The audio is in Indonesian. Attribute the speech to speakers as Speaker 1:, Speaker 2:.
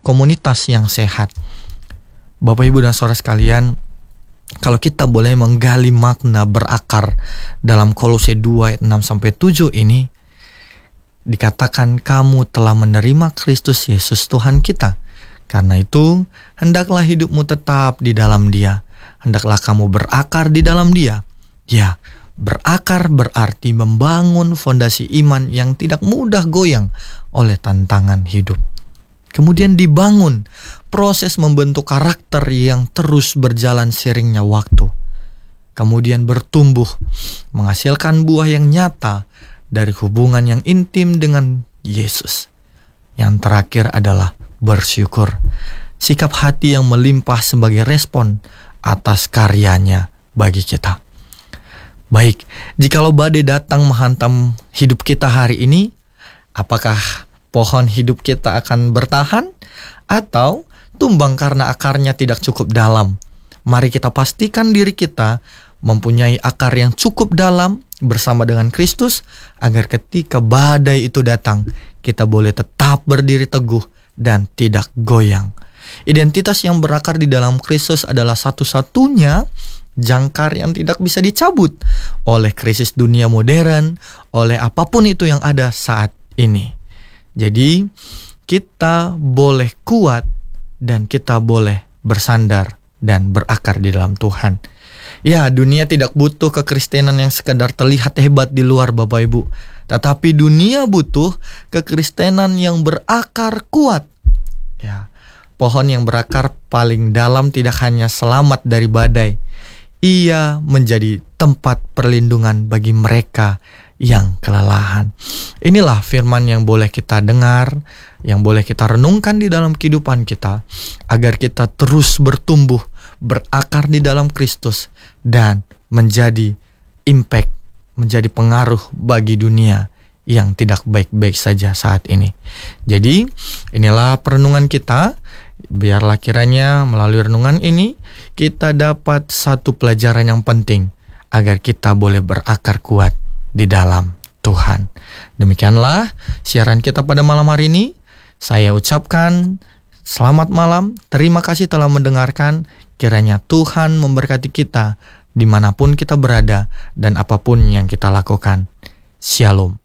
Speaker 1: komunitas yang sehat. Bapak, Ibu, dan saudara sekalian, kalau kita boleh menggali makna berakar dalam Kolose 2 ayat 6-7 ini, dikatakan kamu telah menerima Kristus Yesus Tuhan kita. Karena itu, hendaklah hidupmu tetap di dalam Dia. Hendaklah kamu berakar di dalam Dia. Ya, berakar berarti membangun fondasi iman yang tidak mudah goyang oleh tantangan hidup. Kemudian dibangun proses membentuk karakter yang terus berjalan seiringnya waktu. Kemudian bertumbuh, menghasilkan buah yang nyata dari hubungan yang intim dengan Yesus. Yang terakhir adalah bersyukur. Sikap hati yang melimpah sebagai respon atas karyanya bagi kita. Baik, jikalau badai datang menghantam hidup kita hari ini, apakah pohon hidup kita akan bertahan atau tumbang karena akarnya tidak cukup dalam? Mari kita pastikan diri kita mempunyai akar yang cukup dalam bersama dengan Kristus, agar ketika badai itu datang, kita boleh tetap berdiri teguh dan tidak goyang. Identitas yang berakar di dalam Kristus adalah satu-satunya jangkar yang tidak bisa dicabut oleh krisis dunia modern, oleh apapun itu yang ada saat ini. Jadi kita boleh kuat dan kita boleh bersandar dan berakar di dalam Tuhan. Ya, dunia tidak butuh kekristenan yang sekedar terlihat hebat di luar, Bapak Ibu. Tetapi dunia butuh kekristenan yang berakar kuat. Ya, pohon yang berakar paling dalam tidak hanya selamat dari badai. Ia menjadi tempat perlindungan bagi mereka yang kelelahan. Inilah firman yang boleh kita dengar, yang boleh kita renungkan di dalam kehidupan kita, agar kita terus bertumbuh, berakar di dalam Kristus, dan menjadi impact, menjadi pengaruh bagi dunia yang tidak baik-baik saja saat ini. Jadi, inilah perenungan kita. Biarlah kiranya melalui renungan ini kita dapat satu pelajaran yang penting, agar kita boleh berakar kuat di dalam Tuhan. Demikianlah siaran kita pada malam hari ini. Saya ucapkan selamat malam, terima kasih telah mendengarkan. Kiranya Tuhan memberkati kita dimanapun kita berada dan apapun yang kita lakukan. Shalom.